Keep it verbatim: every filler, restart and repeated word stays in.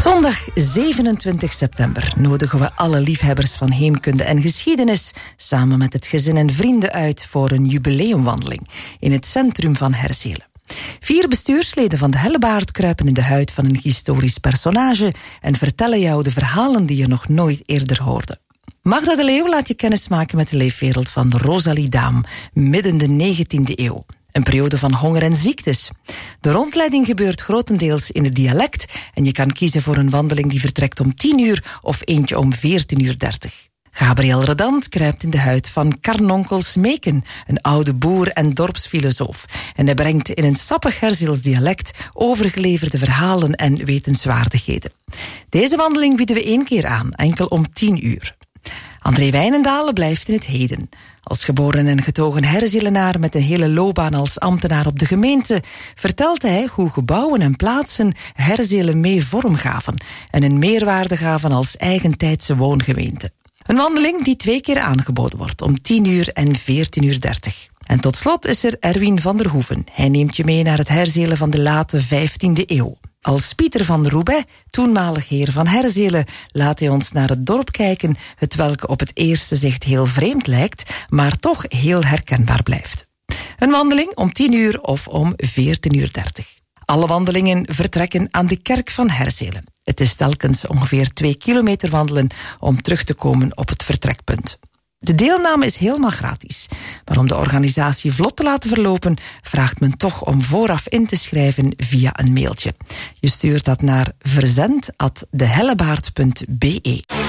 Zondag zevenentwintig september nodigen we alle liefhebbers van heemkunde en geschiedenis samen met het gezin en vrienden uit voor een jubileumwandeling in het centrum van Herzelen. Vier bestuursleden van de Hellebaard kruipen in de huid van een historisch personage en vertellen jou de verhalen die je nog nooit eerder hoorde. Magda de Leeuw laat je kennismaken met de leefwereld van Rosalie Daam, midden de negentiende eeuw. Een periode van honger en ziektes. De rondleiding gebeurt grotendeels in het dialect en je kan kiezen voor een wandeling die vertrekt om tien uur of eentje om veertien uur dertig. Gabriel Redant kruipt in de huid van Karnonkel Smeken, een oude boer en dorpsfilosoof. En hij brengt in een sappig Herzeels dialect overgeleverde verhalen en wetenswaardigheden. Deze wandeling bieden we één keer aan, enkel om tien uur. André Wijnendalen blijft in het heden. Als geboren en getogen Herzelenaar met een hele loopbaan als ambtenaar op de gemeente vertelt hij hoe gebouwen en plaatsen Herzelen mee vorm gaven en een meerwaarde gaven als eigentijdse woongemeente. Een wandeling die twee keer aangeboden wordt, om tien uur en veertien uur dertig. En tot slot is er Erwin van der Hoeven. Hij neemt je mee naar het Herzelen van de late vijftiende eeuw. Als Pieter van Roubaix, toenmalig heer van Herzelen, laat hij ons naar het dorp kijken, het welke op het eerste zicht heel vreemd lijkt, maar toch heel herkenbaar blijft. Een wandeling om tien uur of om veertien uur dertig. Alle wandelingen vertrekken aan de kerk van Herzelen. Het is telkens ongeveer twee kilometer wandelen om terug te komen op het vertrekpunt. De deelname is helemaal gratis, maar om de organisatie vlot te laten verlopen, vraagt men toch om vooraf in te schrijven via een mailtje. Je stuurt dat naar verzend apenstaartje dehellebaard punt be.